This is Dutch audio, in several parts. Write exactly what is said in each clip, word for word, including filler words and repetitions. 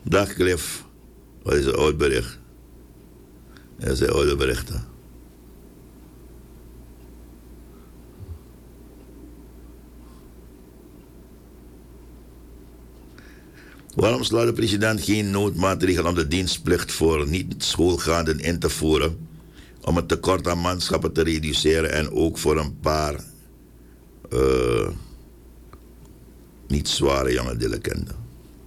Dag Cliff. Wat is een oud bericht? Dat zijn oude berichten. Waarom slaat de president geen noodmaatregel om de dienstplicht voor niet-schoolgaanden in te voeren, om het tekort aan manschappen te reduceren en ook voor een paar uh, niet zware jonge delinquenten?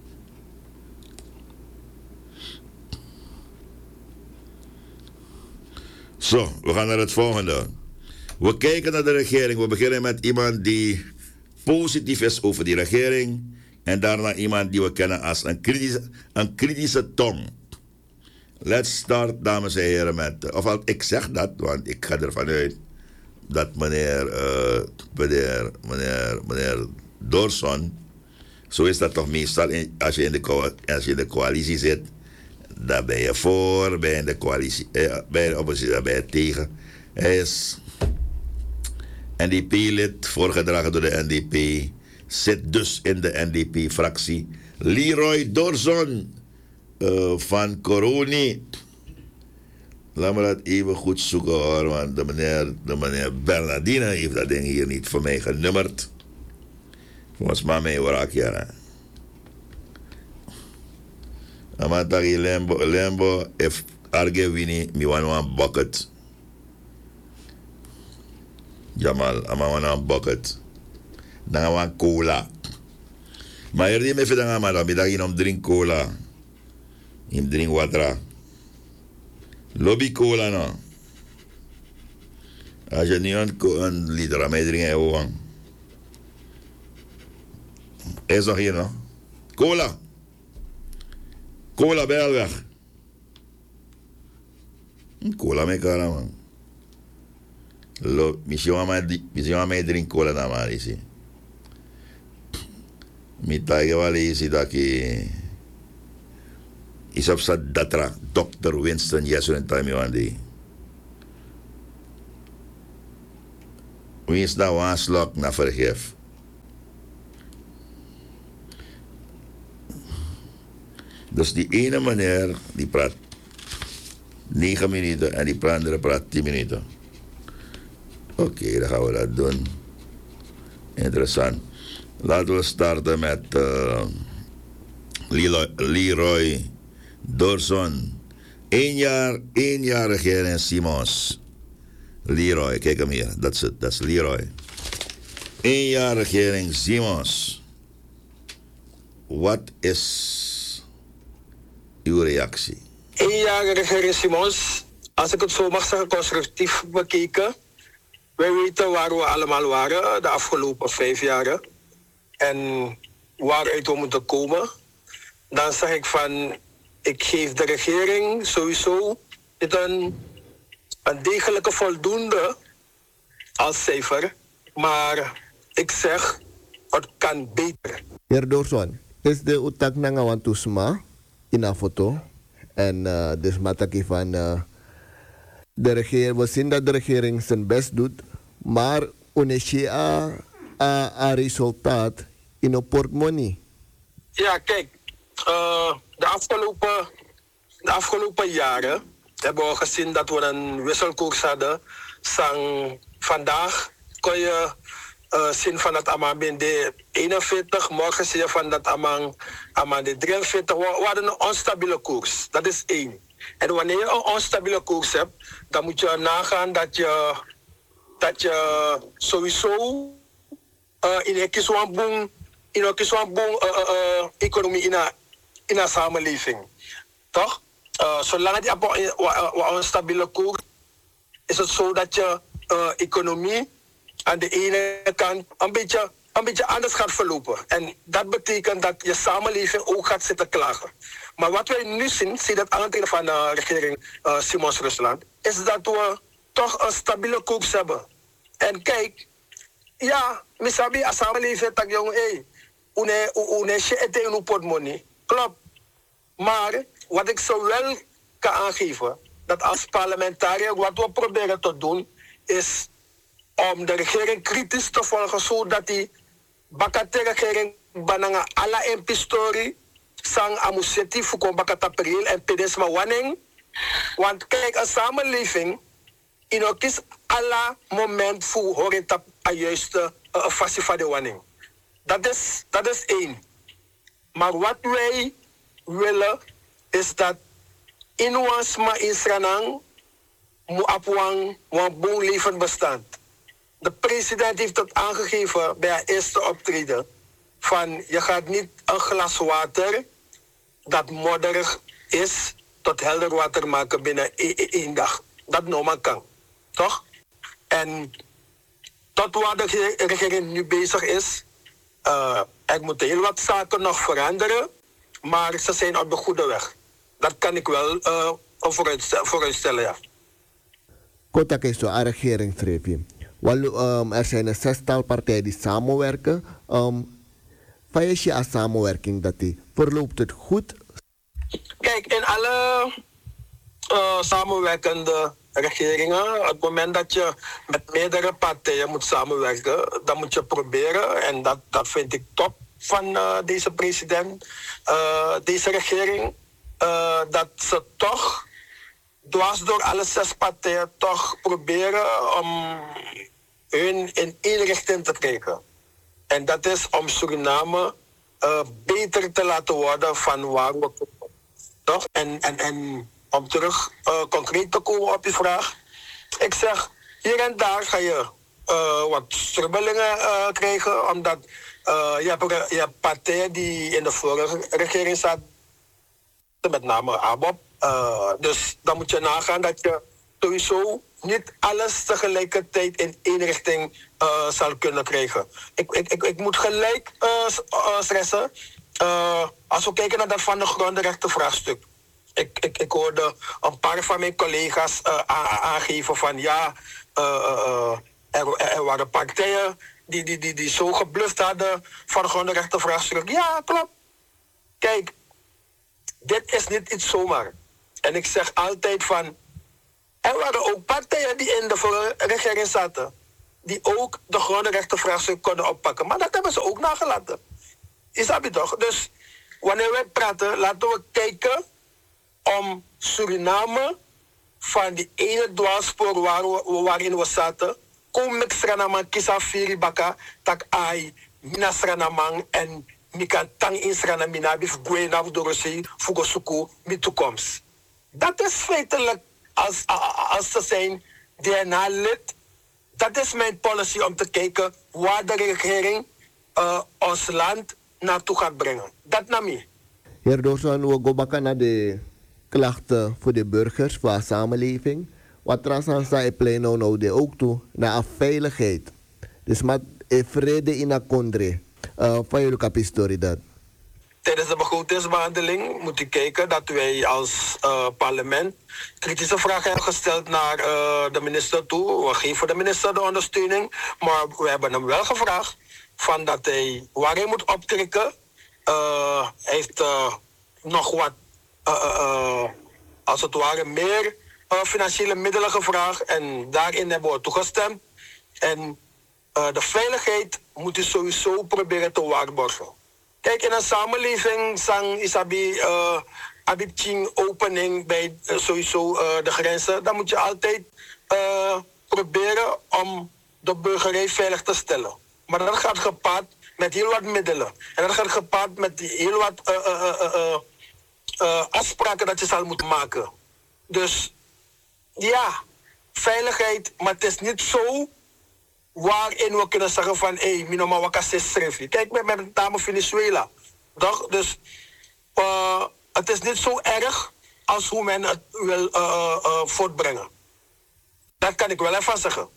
Zo, we gaan naar het volgende. We kijken naar de regering. We beginnen met iemand die positief is over die regering. En daarna iemand die we kennen als een kritische, een kritische tong. Let's start, dames en heren, met... Of ik zeg dat, want ik ga ervan uit dat meneer, uh, meneer, meneer, meneer Dorson... Zo is dat toch meestal, in, als, je in de, als je in de coalitie zit... Dan ben je voor, ben je in de coalitie, eh, bij de oppositie, dan ben je tegen. Hij is N D P-lid, voorgedragen door de N D P... Zit dus in de N D P-fractie. Leroy Dorson uh, van Coroni. Laat me dat even goed zoeken hoor, want de meneer, de meneer Bernardine heeft dat ding hier niet voor mij genummerd. Volgens mij mee wraak hier. Amatagi Lembo, Lembo, if Arge Winnie, mi wan wan bucket. Jamal, ama wan wan bucket. Dan gaan we cola. Maar hier die me vindt dan maar dan je om drink cola. Je drink water. Lobby cola no. Als je niet een, een liter aan mij drinkt, gewoon. Is nog hier no? Cola. Cola bij al weg. Cola met cara man. Lo, misschien aan mij drink cola dan maar is. Mi taige wale isi daki isap sa datra dokter Winston Yesu en time wandi. Wie is daar waaslok na vergeef? Dus die ene meneer die praat negen minuten en die andere praat tien minuten. Oké, okay, dan gaan we dat doen. Interessant. Laten we starten met uh, Leroy, Leroy Dorson. Eén jaar, één jaar regering Simons. Leroy, kijk hem hier. Dat is het, dat is Leroy. Eén jaar regering Simons. Wat is uw reactie? Eén jaar regering Simons. Als ik het zo mag zeggen, constructief bekeken. Wij weten waar we allemaal waren de afgelopen vijf jaren. En waaruit we moeten komen. Dan zeg ik van, ik geef de regering sowieso een, een degelijke voldoende als cijfer. Maar ik zeg, het kan beter. Heer Dorson, is de utak na ngawan tusma in een foto. En uh, dus mataki van uh, de regering, we zien dat de regering zijn best doet. Maar unesje a, a, a resultaat in een portemonnee. Ja, kijk, uh, de, afgelopen, de afgelopen jaren hebben we gezien dat we een wisselkoers hadden. Sang, vandaag kon je uh, zien van dat Amang de eenenveertig, morgen zie je van dat Amang, Amang de drieënveertig. We, we hadden een onstabiele koers, dat is één. En wanneer je een onstabiele koers hebt, dan moet je nagaan dat je, dat je sowieso uh, in een kiswamboom in een kiswamboom uh, uh, uh, economie in een in een samenleving, toch? Uh, zolang je een onstabiele koers is het zo dat je uh, economie aan de ene kant een beetje, een beetje anders gaat verlopen. En dat betekent dat je samenleving ook gaat zitten klagen. Maar wat wij nu zien, zie dat aan het einde van de regering uh, Simons Rusland, is dat we toch een stabiele koers hebben. En kijk, ja, misabi a samenleving tak jong, hey, une une shit in uw portemonnee. Klopt. Maar wat ik zo wel kan aangeven, dat als parlementariër wat we proberen te doen, is om de regering kritisch te volgen, zodat die bakate regering bananga alla impistori sang amuseti fuko bakatapril en pedesma wanning. Want kijk, een samenleving in ook is alla moment voor horen tap a juiste uh, fasie van de wanning. Dat is, dat is één. Maar wat wij willen is dat in ons ma Israël moet op een boom levend bestand. De president heeft het aangegeven bij haar eerste optreden. Van je gaat niet een glas water dat modderig is tot helder water maken binnen één dag. Dat normaal kan. Toch? En tot waar de regering nu bezig is, uh, er moeten heel wat zaken nog veranderen, maar ze zijn op de goede weg. Dat kan ik wel uh, vooruitstellen, vooruitstellen, ja. Kota is de regeringsstreepje. Um, er zijn een zestal partijen die samenwerken. Um, Van je als samenwerking dat die verloopt het goed? Kijk, in alle uh, samenwerkende regeringen, op het moment dat je met meerdere partijen moet samenwerken, dan moet je proberen, en dat, dat vind ik top van uh, deze president, uh, deze regering, uh, dat ze toch dwars door alle zes partijen toch proberen om hun in één richting te krijgen. En dat is om Suriname uh, beter te laten worden van waar we komen. Toch? En, en, en om terug uh, concreet te komen op je vraag. Ik zeg, hier en daar ga je uh, wat strubbelingen uh, krijgen. Omdat uh, je, hebt, je hebt partijen die in de vorige regering zaten. Met name A B O P. Uh, dus dan moet je nagaan dat je sowieso niet alles tegelijkertijd in één richting uh, zal kunnen krijgen. Ik, ik, ik, ik moet gelijk uh, uh, stressen. Uh, als we kijken naar dat van de grondrechtenvraagstuk. Ik, ik, ik hoorde een paar van mijn collega's uh, aangeven van ja, uh, uh, er, er waren partijen die, die, die, die zo gebluft hadden van de grondrechtenvraagstuk. Ja, klopt. Kijk, dit is niet iets zomaar. En ik zeg altijd van, er waren ook partijen die in de vorige regering zaten, die ook de grondrechtenvraagstuk konden oppakken. Maar dat hebben ze ook nagelaten. Is dat toch? Dus wanneer wij praten, laten we kijken om Suriname van die ene dwaalspoor waar we, waarin we zaten, kom ik Sranamang kisa firi baka, tak ai, mina Sranamang en mikan tang in Sranamina, bif gwenaf dorosi, fugosuku, mi toekomst. Dat is feitelijk, als, als ze zijn D N A-lid, dat is mijn policy om te kijken waar de regering uh, ons land naartoe gaat brengen. Dat naar mij. Heer Doorsan, we gaan bakken naar de klachten voor de burgers, voor de samenleving. Wat Transansa en Pleno nou de ook toe, naar veiligheid. Dus met vrede in de kondre. Uh, van jullie kapistori dat. Tijdens de begrotingsbehandeling moet u kijken dat wij als uh, parlement kritische vragen hebben gesteld naar uh, de minister toe. We geven de minister de ondersteuning, maar we hebben hem wel gevraagd van dat hij, waar hij moet optrekken, uh, heeft uh, nog wat, uh, uh, als het ware, meer uh, financiële middelen gevraagd. En daarin hebben we toegestemd. En uh, de veiligheid moet hij sowieso proberen te waarborgen. Kijk, in een samenleving, sang isabi, uh, abitching opening bij uh, sowieso uh, de grenzen, dan moet je altijd uh, proberen om de burgerij veilig te stellen. Maar dat gaat gepaard met heel wat middelen. En dat gaat gepaard met heel wat uh, uh, uh, uh, uh, afspraken dat je zal moeten maken. Dus ja, veiligheid, maar het is niet zo waarin we kunnen zeggen van, hé, hey, minoma wakase srefi. Kijk, met, met name Venezuela. Toch? Dus uh, het is niet zo erg als hoe men het wil uh, uh, uh, voortbrengen. Dat kan ik wel even zeggen.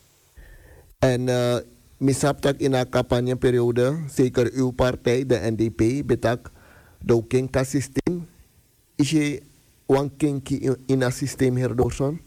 En uh, misaptak in de campagneperiode, zeker uw partij, de N D P, betak do kinka systeem. Is je wan kinki in het systeem, heer Doorsan?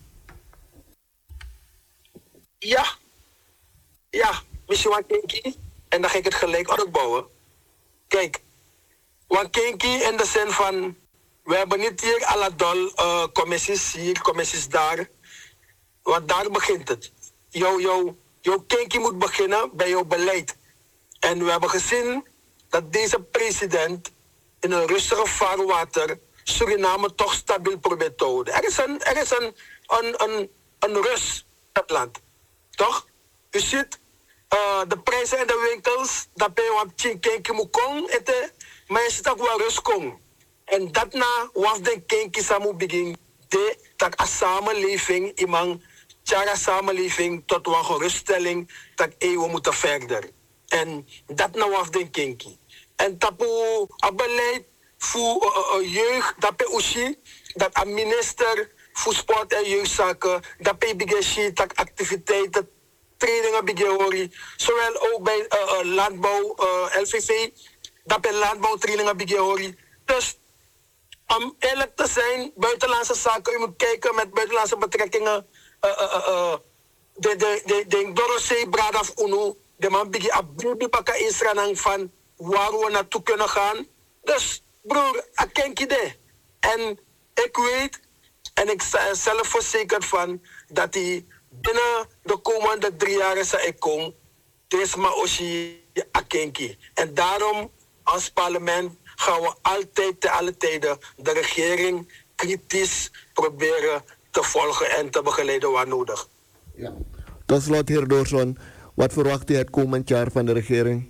Ja. Ja, misschien Wankinki. En dan ga ik het gelijk opbouwen. Kijk, Wankinki in de zin van, we hebben niet hier alledol uh, commissies hier, commissies daar. Want daar begint het. Jouw jou, jou kinky moet beginnen bij jouw beleid. En we hebben gezien dat deze president in een rustiger vaarwater Suriname toch stabiel probeert te houden. Er is een, er is een, een, een, een rust in het land. Toch? U ziet uh, de prijzen in de winkels, dat ben je wat chinkenki moet komen eten, maar je ziet ook wel rust komen. En dat na was de kenki samu begin de dat a samenleving iemand tjara samenleving tot een geruststelling dat we moeten verder. En dat na was de kenki. En tapu a beleid voor uh, uh, jeugd, dat pe ushi, dat een minister voor sport en jeugdzaken, dat pe bigeshi, dat activiteiten, trainingen bigehori, zowel ook bij uh, uh, landbouw, uh, L V V, dat pe landbouwtrainingen bigehori. Dus om eerlijk te zijn, buitenlandse zaken, u moet kijken met buitenlandse betrekkingen, uh, uh, uh, de, de, de, de Dorosei Bradaf Uno, de man bigi abrubi paka Israël van waar we naartoe kunnen gaan. Dus broer, ik ken je. En ik weet, en ik ben zelf verzekerd van, dat hij binnen de komende drie jaar zal ik komen. Dus maar aussi akenki. En daarom, als parlement, gaan we altijd te alle tijden de regering kritisch proberen te volgen en te begeleiden waar nodig. Ja. Tot slot, heer Doorson, wat verwacht u het komend jaar van de regering?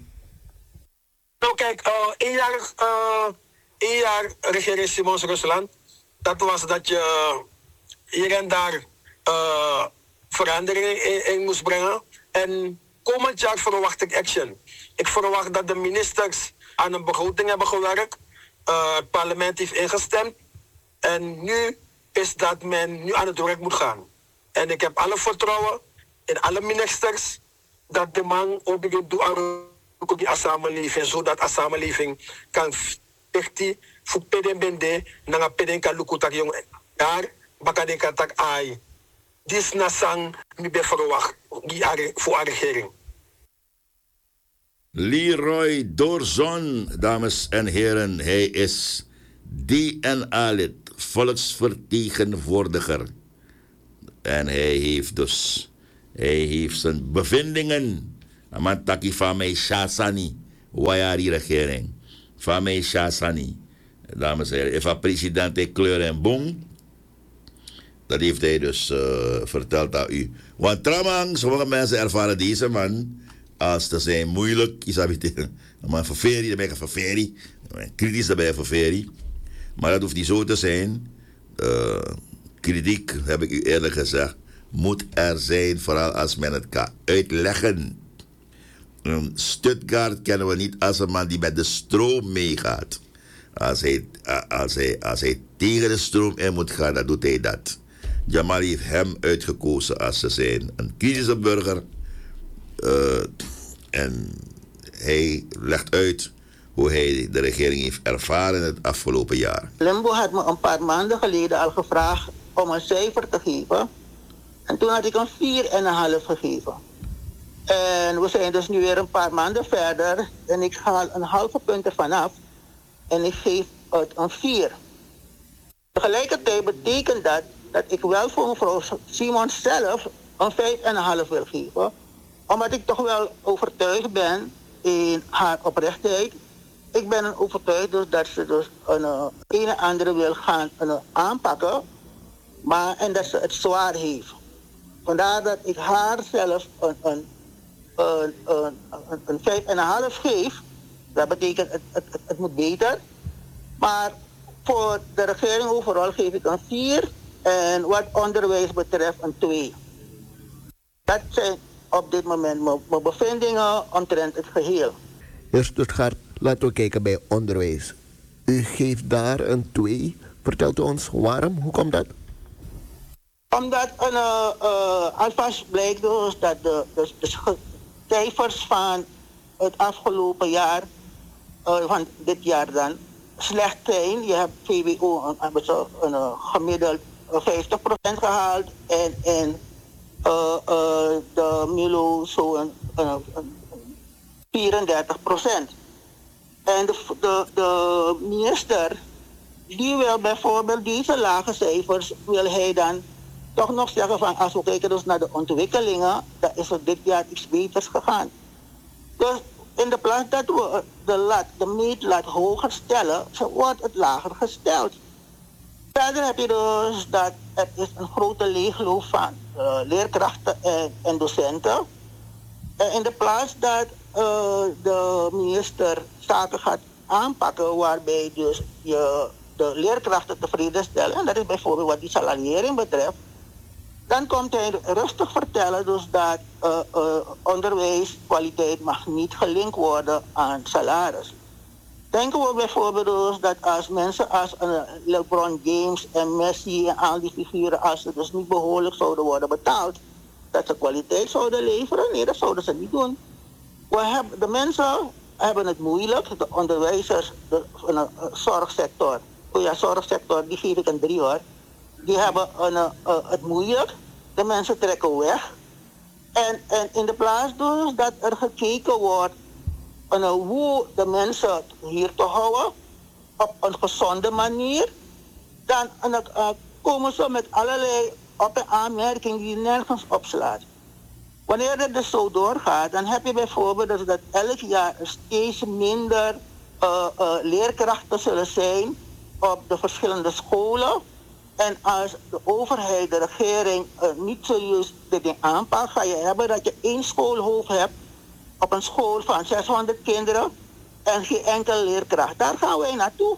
Nou kijk, uh, één jaar... Uh, Een jaar regering Simons Rusland, dat was dat je hier en daar uh, veranderingen in, in moest brengen. En komend jaar verwacht ik action. Ik verwacht dat de ministers aan een begroting hebben gewerkt. Uh, het parlement heeft ingestemd. En nu is dat men nu aan het werk moet gaan. En ik heb alle vertrouwen in alle ministers dat de man ook begint te doen aan de samenleving, zodat de samenleving kan echt voor peden bende nanga peden kan lukutak jong daar bakade kan tak ai dis na sang mi be verwacht die voor de regering. Leroy Doorzon, dames en heren, hij is D N A-lid, volksvertegenwoordiger. En hij heeft dus, hij heeft zijn bevindingen. Amantaki van mij Shasani, Wayari regering. Van mij Shasani. Dames en heren, even president kleur en boom. Dat heeft hij dus uh, verteld aan u. Want Tramang, sommige mensen ervaren deze man als te zijn moeilijk. Is dat een man van ferie, dan ben je van ferie. Kritisch, dan ben je van ferie. Maar dat hoeft niet zo te zijn. Uh, kritiek, heb ik u eerlijk gezegd, moet er zijn, vooral als men het kan uitleggen. Um, Stuttgart kennen we niet als een man die met de stroom meegaat. Als hij, als, hij, als hij tegen de stroom in moet gaan, dan doet hij dat. Jamal heeft hem uitgekozen als ze zijn een kritische burger. Uh, en hij legt uit hoe hij de regering heeft ervaren het afgelopen jaar. Limbo had me een paar maanden geleden al gevraagd om een cijfer te geven. En toen had ik een vier en een half gegeven. En we zijn dus nu weer een paar maanden verder. En ik haal een halve punt ervan af. En ik geef het een vier. Tegelijkertijd betekent dat dat ik wel voor mevrouw Simons zelf een vijf en een half wil geven. Omdat ik toch wel overtuigd ben in haar oprechtheid. Ik ben overtuigd dus dat ze dus een, een, een en andere wil gaan een, aanpakken. Maar, en dat ze het zwaar heeft. Vandaar dat ik haar zelf een, een, een, een, een, een vijf en een half geef. Dat betekent het, het, het, het moet beter. Maar voor de regering overal geef ik een vier. En wat onderwijs betreft een twee. Dat zijn op dit moment mijn, mijn bevindingen omtrent het geheel. Heer Stuttgart, laten we kijken bij onderwijs. U geeft daar een twee. Vertelt u ons waarom? Hoe komt dat? Omdat een, uh, uh, alvast blijkt dus dat de, de, de cijfers van het afgelopen jaar, uh, van dit jaar dan, slecht zijn. Je hebt V W O een, een, een, een gemiddeld vijftig procent gehaald en, en uh, uh, de M I L O zo'n een, een vierendertig procent. En de, de, de minister, die wil bijvoorbeeld deze lage cijfers, wil hij dan toch nog zeggen van als we kijken dus naar de ontwikkelingen, dan is er dit jaar iets beters gegaan. Dus in de plaats dat we de lat, de meetlat hoger stellen, wordt het lager gesteld. Verder heb je dus dat er is een grote leegloop van uh, leerkrachten en, en docenten. En in de plaats dat uh, de minister zaken gaat aanpakken waarbij dus je de leerkrachten tevreden stellen, en dat is bijvoorbeeld wat die salariering betreft, dan komt hij rustig vertellen dus dat uh, uh, onderwijskwaliteit mag niet gelinkt worden aan salaris. Denken we bijvoorbeeld dus dat als mensen als uh, LeBron James en Messi en al die figuren, als ze dus niet behoorlijk zouden worden betaald, dat ze kwaliteit zouden leveren? Nee, dat zouden ze niet doen. We hebben, de mensen hebben het moeilijk, de onderwijzers, de, de, de zorgsector. Oh ja, zorgsector, die geef ik een drie hoor. Die hebben een, uh, uh, het moeilijk. De mensen trekken weg. En, en in de plaats dus dat er gekeken wordt uh, hoe de mensen hier te houden op een gezonde manier, dan uh, uh, komen ze met allerlei op- en aanmerkingen die nergens opslaat. Wanneer het dus zo doorgaat, dan heb je bijvoorbeeld dus dat elk jaar er steeds minder uh, uh, leerkrachten zullen zijn op de verschillende scholen. En als de overheid, de regering uh, niet serieus dit ding aanpakt, ga je hebben dat je één schoolhoofd hebt op een school van zeshonderd kinderen en geen enkele leerkracht. Daar gaan wij naartoe.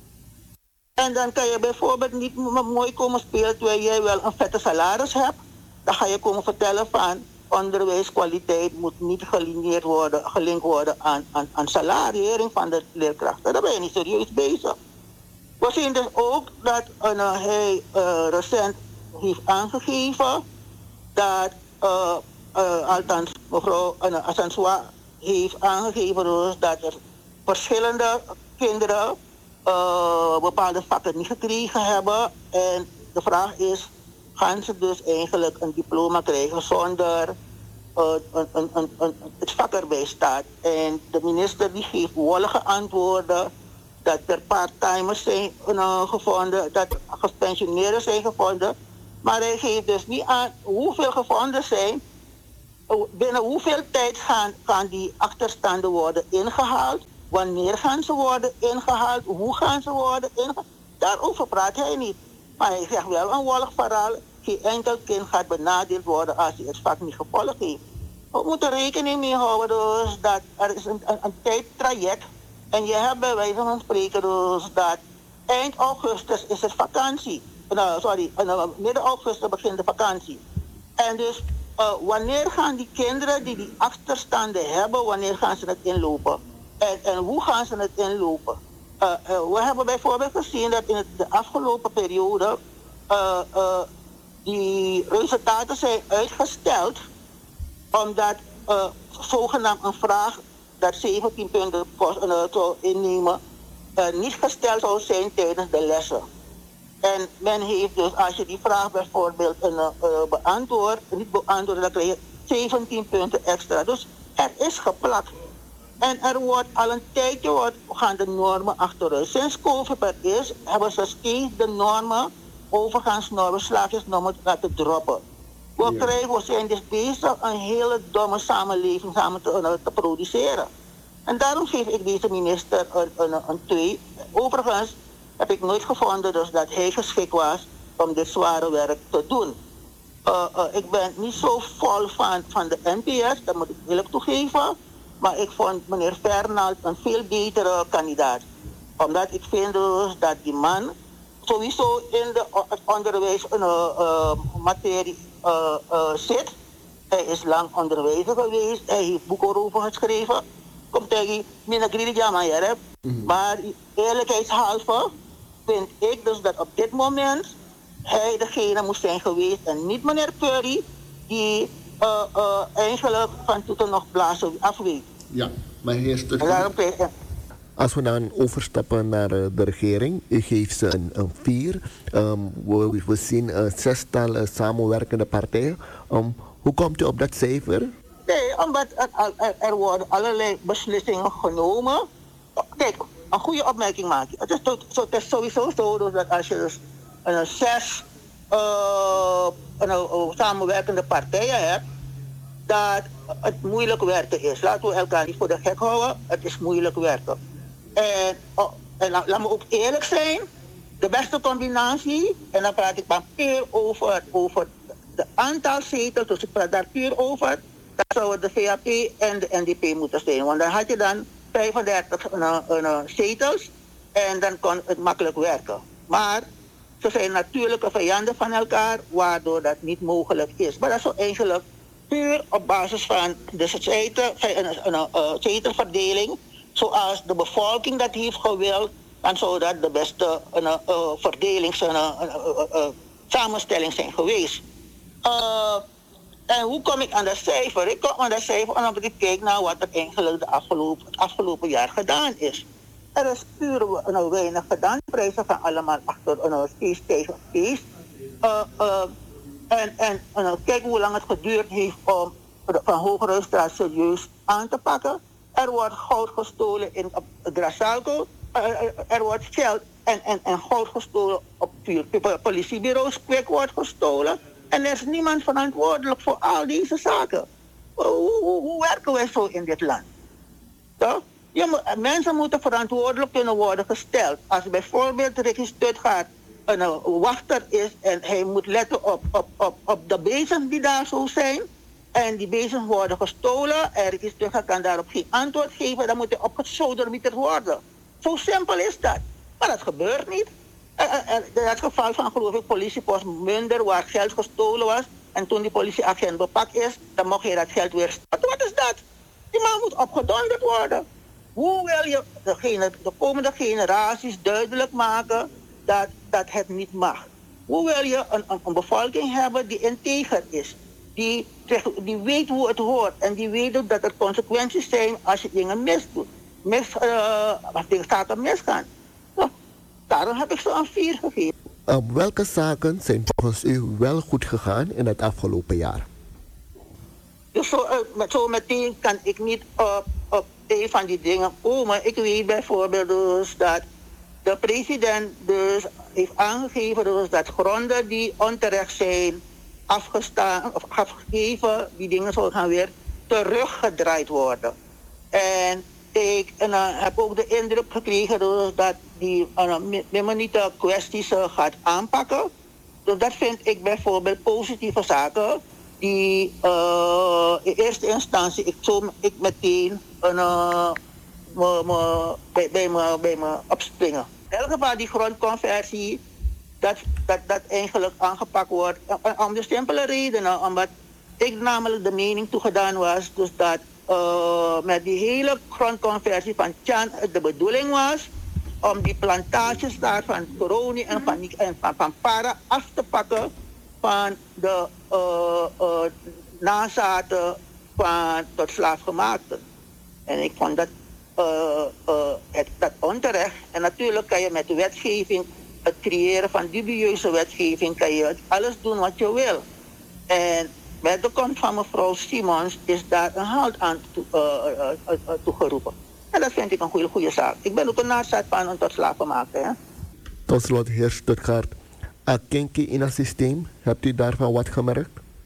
En dan kan je bijvoorbeeld niet mooi komen spelen terwijl jij wel een vette salaris hebt. Dan ga je komen vertellen van onderwijskwaliteit moet niet gelineerd worden, gelinkt worden aan, aan, aan salariering van de leerkrachten. Daar ben je niet serieus bezig. We zien dus ook dat uh, hij uh, recent heeft aangegeven dat, uh, uh, althans mevrouw uh, Asanswa heeft aangegeven dus dat er verschillende kinderen uh, bepaalde vakken niet gekregen hebben. En de vraag is, gaan ze dus eigenlijk een diploma krijgen zonder uh, een, een, een, een, het vak erbij staat? En de minister die geeft wollige antwoorden dat er part-timers zijn uh, gevonden, dat gepensioneerden zijn gevonden. Maar hij geeft dus niet aan hoeveel gevonden zijn, binnen hoeveel tijd gaan, gaan die achterstanden worden ingehaald, wanneer gaan ze worden ingehaald, hoe gaan ze worden ingehaald. Daarover praat hij niet. Maar hij zegt wel een wollig verhaal, geen enkel kind gaat benadeeld worden als hij het vak niet gevolgd heeft. We moeten rekening mee houden dus dat er is een, een, een tijdtraject. En je hebt bij wijze van spreken dus dat eind augustus is het vakantie. Uh, sorry, uh, midden augustus begint de vakantie. En dus uh, wanneer gaan die kinderen die die achterstanden hebben, wanneer gaan ze het inlopen? En, en hoe gaan ze het inlopen? Uh, uh, we hebben bijvoorbeeld gezien dat in het, de afgelopen periode uh, uh, die resultaten zijn uitgesteld omdat uh, zogenaamd een vraag dat zeventien punten kost, uh, zou innemen, uh, niet gesteld zou zijn tijdens de lessen. En men heeft dus, als je die vraag bijvoorbeeld uh, uh, beantwoordt, niet beantwoordt, dan krijg je zeventien punten extra. Dus er is geplakt. En er wordt al een tijdje, wordt, gaan de normen achteruit. Sinds COVID er is, hebben ze steeds de normen, overgangsnormen, slagingsnormen laten droppen. We, ja. krijgen, we zijn dus bezig een hele domme samenleving samen te, uh, te produceren. En daarom geef ik deze minister een, een, een twee. Overigens heb ik nooit gevonden dus dat hij geschikt was om dit zware werk te doen. Uh, uh, ik ben niet zo vol van, van de N P S, dat moet ik eerlijk toegeven. Maar ik vond meneer Fernald een veel betere kandidaat. Omdat ik vind dus dat die man sowieso in de, het onderwijs uh, uh, materie uh, uh, zit. Hij is lang onderwijzer geweest. Hij heeft boeken erover geschreven. Komt tegen mina gridi jamayer. Maar eerlijkheidshalve vind ik dus dat op dit moment hij degene moest zijn geweest en niet meneer Curry die uh, uh, eigenlijk van toeten nog blazen afweet. Ja, maar heer als we dan overstappen naar uh, de regering, u geeft ze een, een vier. Um, we, we zien een zestal uh, samenwerkende partijen. Um, hoe komt u op dat cijfer? Nee, omdat er, er, er worden allerlei beslissingen genomen. Kijk, een goede opmerking maak je. Het is, to, zo, het is sowieso zo dat als je dus een zes uh, een, uh, samenwerkende partijen hebt, dat het moeilijk werken is. Laten we elkaar niet voor de gek houden. Het is moeilijk werken. En, oh, en laat, laat me ook eerlijk zijn. De beste combinatie, en dan praat ik dan puur over, over het aantal zetels, dus ik praat daar puur over. Dat zou het de V A P en de N D P moeten zijn. Want dan had je dan vijfendertig uh, uh, zetels en dan kon het makkelijk werken. Maar ze zijn natuurlijke vijanden van elkaar, waardoor dat niet mogelijk is. Maar dat is eigenlijk puur op basis van de zetel, een, een, een zetelverdeling, zoals de bevolking dat heeft gewild, dan zou dat de beste een, een, een verdelings- en een, een, een, een samenstelling zijn geweest. Uh, en hoe kom ik aan dat cijfer? Ik kom aan dat cijfer omdat ik kijk naar wat er eigenlijk de afgelopen, het afgelopen jaar gedaan is. Er is puur nou, weinig gedaan. De prijzen gaan allemaal achter een steeds tegen steeds. Uh, uh, en en uh, kijk hoe lang het geduurd heeft om van Hoogruisstraat serieus aan te pakken. Er wordt goud gestolen in Grasalco. Uh, er wordt geld en, en, en goud gestolen op vier politiebureaus. Kwik wordt gestolen. En er is niemand verantwoordelijk voor al deze zaken. Hoe, hoe, hoe werken wij zo in dit land? Toch? Je moet, mensen moeten verantwoordelijk kunnen worden gesteld. Als bijvoorbeeld Ricky Stuttgart een, een wachter is en hij moet letten op, op, op, op de bezems die daar zo zijn. En die bezems worden gestolen en Ricky Stuttgart kan daarop geen antwoord geven. Dan moet hij opgesodemieterd worden. Zo simpel is dat. Maar dat gebeurt niet. In het geval van, geloof ik, politiepost Munder, waar geld gestolen was. En toen die politieagent bepakt is, dan mocht hij dat geld weer starten. Wat is dat? Die man moet opgedonderd worden. Hoe wil je de, de komende generaties duidelijk maken dat, dat het niet mag? Hoe wil je een, een, een bevolking hebben die integer is? Die, die weet hoe het hoort. En die weet ook dat er consequenties zijn als je dingen misdoet. Mis, uh, als dingen zaken misgaan. Nou, daarom heb ik ze een vier gegeven. Uh, welke zaken zijn volgens u wel goed gegaan in het afgelopen jaar? Dus zo, uh, met, zo meteen kan ik niet op, op een van die dingen komen. Ik weet bijvoorbeeld dus dat de president dus heeft aangegeven dus dat gronden die onterecht zijn afgestaan of afgegeven, die dingen zullen gaan weer teruggedraaid worden. En ik en, uh, heb ook de indruk gekregen dus dat die uh, niet de kwesties uh, gaat aanpakken. Dus dat vind ik bijvoorbeeld positieve zaken. Die uh, in eerste instantie ik, zo, ik meteen een, uh, me, me, bij, bij, me, bij me opspringen. In elk geval die grondconversie, dat, dat, dat eigenlijk aangepakt wordt. Om de simpele redenen, omdat ik namelijk de mening toegedaan was, dus dat uh, met die hele grondconversie van Tjan het de bedoeling was om die plantages daar van Coroni en van, en van, van Para af te pakken van de uh, uh, nazaten van tot slaafgemaakten. En ik vond dat, uh, uh, het, dat onterecht. En natuurlijk kan je met de wetgeving, het creëren van dubieuze wetgeving, kan je alles doen wat je wil. En met de komst van mevrouw Simons is daar een halt aan toe, uh, uh, uh, uh, toegeroepen. En dat vind ik een goede, goede zaak. Ik ben ook een nazaat van een tot slaafgemaakte. Hè? Tot slot, heer Stuttgart. Kinky in het systeem, hebt u daarvan wat gemerkt?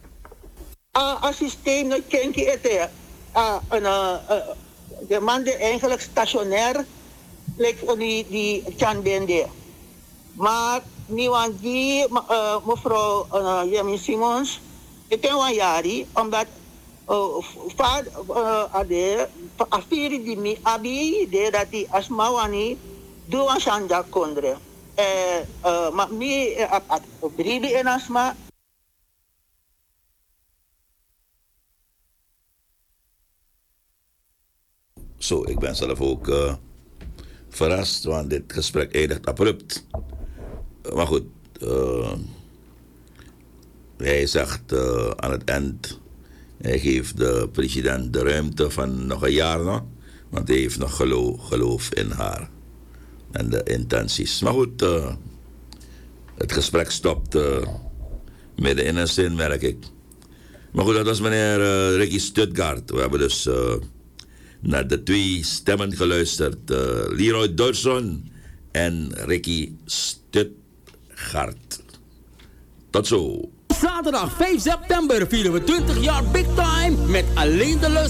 Uh, het systeem, dat kinky is uh, uh, uh, de man die eigenlijk stationair lijkt op die, die Chan Bende. Maar nu aan die uh, mevrouw uh, Jemmy Simons, ik ken een jari, omdat vader ade afiri di mi abi de dat die asmawani doan shanja kondre. Eh, uh, maar mi uh, at bribi en asma. Zo, ik ben zelf ook uh, verrast, want dit gesprek eindigt abrupt. Uh, maar goed, uh, hij zegt uh, aan het eind, hij geeft de president de ruimte van nog een jaar nog, want hij heeft nog geloof, geloof in haar en de intenties. Maar goed, uh, het gesprek stopt uh, midden in een zin, merk ik. Maar goed, dat was meneer uh, Ricky Stuttgart. We hebben dus uh, naar de twee stemmen geluisterd. Uh, Leroy Dodson en Ricky Stuttgart. Tot zo. Zaterdag vijf september vieren we twintig jaar Big Time met alleen de